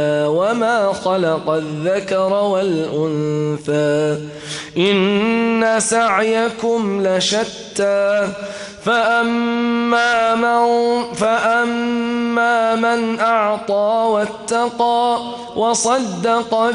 وما خلق الذكر والأنثى إن سعيكم لشتى فأما من أعطى واتقى وصدق